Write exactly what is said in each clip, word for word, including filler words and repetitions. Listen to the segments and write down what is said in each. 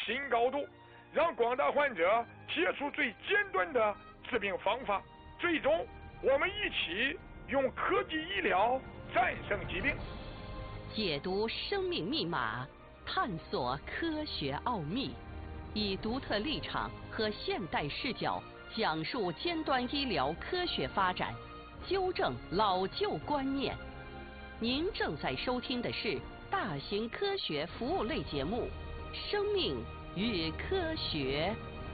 新高度，让广大患者接触最尖端的治病方法。最终，我们一起用科技医疗战胜疾病。 解读生命密码，探索科学奥秘，以独特立场和现代视角讲述尖端医疗科学发展，纠正老旧观念。您正在收听的是大型科学服务类节目《生命与科学》。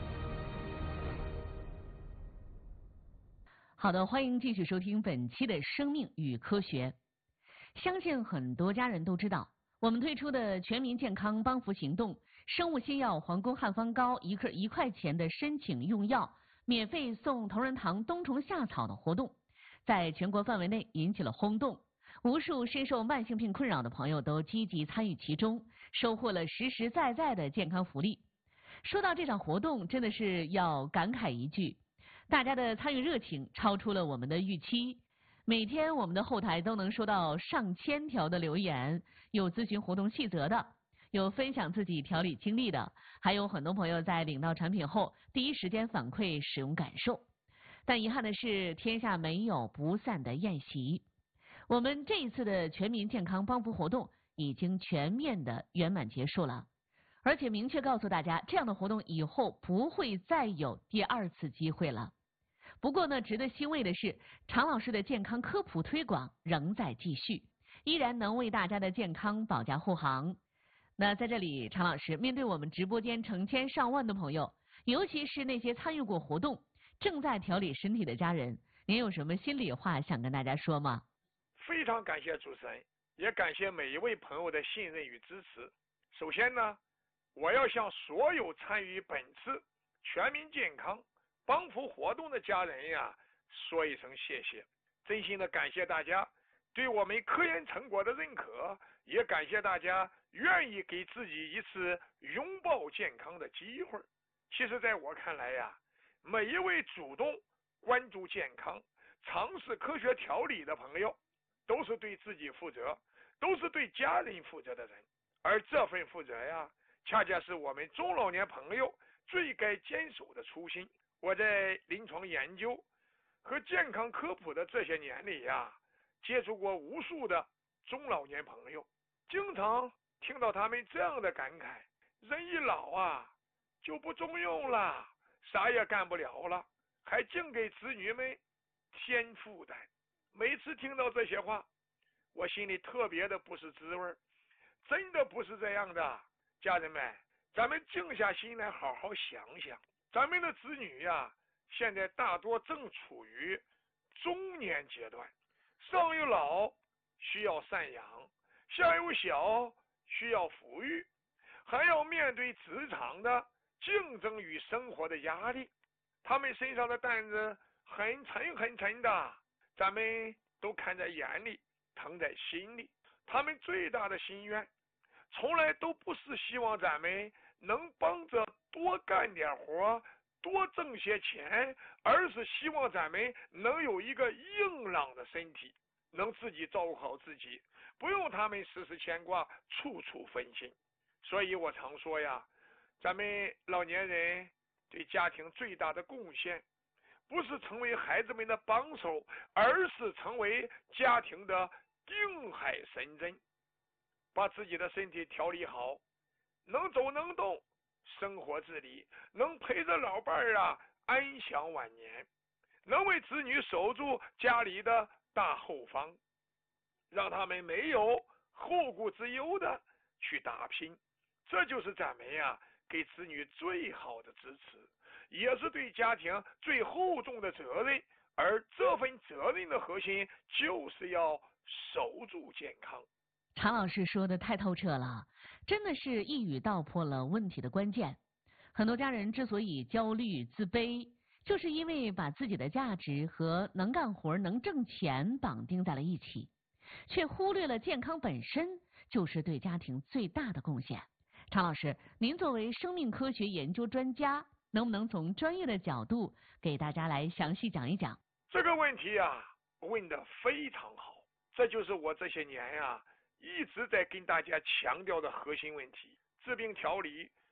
好的，欢迎继续收听本期的《生命与科学》。相信很多家人都知道，我们推出的全民健康帮扶行动，生物新药皇宫汉方膏一克一块钱的申请用药，免费送同仁堂冬虫夏草的活动，在全国范围内引起了轰动。无数深受慢性病困扰的朋友都积极参与其中，收获了实实在在的健康福利。说到这场活动，真的是要感慨一句，大家的参与热情超出了我们的预期。每天我们的后台都能收到上千条的留言，有咨询活动细则的，有分享自己调理经历的，还有很多朋友在领到产品后第一时间反馈使用感受。但遗憾的是，天下没有不散的宴席。我们这一次的全民健康帮扶活动已经全面的圆满结束了，而且明确告诉大家，这样的活动以后不会再有第二次机会了。不过呢，值得欣慰的是，常老师的健康科普推广仍在继续，依然能为大家的健康保驾护航。那在这里，常老师面对我们直播间成千上万的朋友，尤其是那些参与过活动、正在调理身体的家人，您有什么心里话想跟大家说吗？ 非常感谢主持人，也感谢每一位朋友的信任与支持。首先呢，我要向所有参与本次全民健康帮扶活动的家人呀，说一声谢谢，真心的感谢大家对我们科研成果的认可，也感谢大家愿意给自己一次拥抱健康的机会。其实在我看来呀，每一位主动关注健康、尝试科学调理的朋友，都是对自己负责，都是对家人负责的人。而这份负责呀，恰恰是我们中老年朋友最该坚守的初心。我在临床研究和健康科普的这些年里呀，接触过无数的中老年朋友，经常听到他们这样的感慨：人一老啊，就不中用了，啥也干不了了，还净给子女们添负担。每次听到这些话，我心里特别的不是滋味，真的不是这样的。家人们，咱们静下心来好好想想，咱们的子女呀，现在大多正处于中年阶段，上有老需要赡养，下有小需要抚育，还要面对职场的竞争与生活的压力，他们身上的担子很沉很沉的，咱们都看在眼里，疼在心里。他们最大的心愿从来都不是希望咱们能帮着多干点活，多挣些钱，而是希望咱们能有一个硬朗的身体，能自己照顾好自己，不用他们时时牵挂，处处分心。所以我常说呀，咱们老年人对家庭最大的贡献，不是成为孩子们的帮手，而是成为家庭的定海神针，把自己的身体调理好，能走能动，生活自理，能陪着老伴儿啊安享晚年，能为子女守住家里的大后方，让他们没有后顾之忧的去打拼。这就是咱们呀给子女最好的支持，也是对家庭最厚重的责任。而这份责任的核心就是要守住健康。 常老师说的太透彻了，真的是一语道破了问题的关键。很多家人之所以焦虑自卑，就是因为把自己的价值和能干活能挣钱绑定在了一起，却忽略了健康本身就是对家庭最大的贡献。常老师，您作为生命科学研究专家，能不能从专业的角度给大家来详细讲一讲？ 这个问题啊问得非常好，这就是我这些年呀、啊、一直在跟大家强调的核心问题。治病调理